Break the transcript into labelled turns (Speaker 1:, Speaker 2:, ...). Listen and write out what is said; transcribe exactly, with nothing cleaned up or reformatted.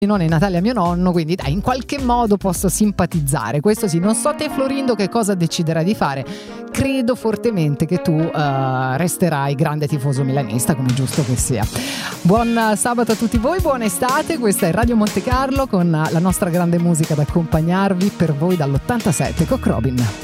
Speaker 1: nonno e Natale a mio nonno, quindi dai, in qualche modo posso simpatizzare. Questo sì, non so te Florindo che cosa deciderai di fare. Credo fortemente che tu uh, resterai grande tifoso milanista, come giusto che sia. Buon sabato a tutti voi, buona estate. Questa è Radio Monte Carlo con la nostra grande musica ad accompagnarvi per voi dall'ottantasette, Cock Robin.